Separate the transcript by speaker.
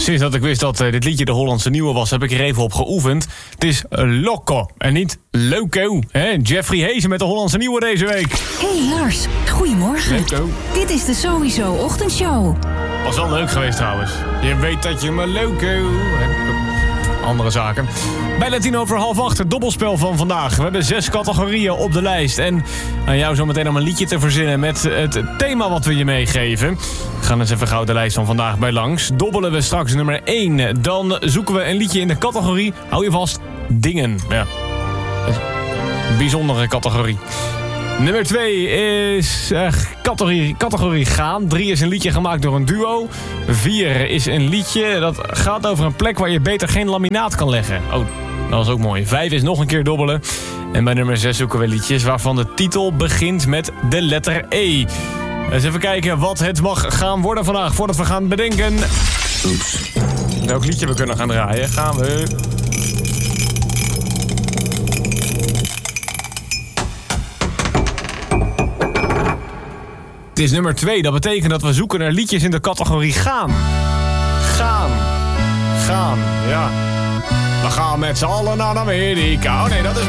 Speaker 1: Sinds dat ik wist dat dit liedje de Hollandse nieuwe was, heb ik er even op geoefend. Het is Loco en niet Loco. Hè? Jeffrey Heesen met de Hollandse nieuwe deze week.
Speaker 2: Hey Lars, goedemorgen.
Speaker 1: Loco.
Speaker 2: Dit is de Sowieso Ochtendshow.
Speaker 1: Was wel leuk geweest trouwens. Je weet dat je me Loco... Andere zaken. Bijna 7:10, het dobbelspel van vandaag. We hebben 6 categorieën op de lijst. En aan jou zometeen om een liedje te verzinnen met het thema wat we je meegeven. We gaan eens even gauw de lijst van vandaag bij langs. Dobbelen we straks nummer 1. Dan zoeken we een liedje in de categorie, hou je vast, dingen. Ja, een bijzondere categorie. Nummer 2 is categorie gaan. 3 is een liedje gemaakt door een duo. 4 is een liedje dat gaat over een plek waar je beter geen laminaat kan leggen. Oh, dat was ook mooi. 5 is nog een keer dobbelen. En bij nummer 6 zoeken we liedjes waarvan de titel begint met de letter E. Eens even kijken wat het mag gaan worden vandaag. Voordat we gaan bedenken welk liedje we kunnen gaan draaien, gaan we... Het is nummer 2. Dat betekent dat we zoeken naar liedjes in de categorie gaan. Gaan, ja. We gaan met z'n allen naar Amerika. Oh nee, dat is...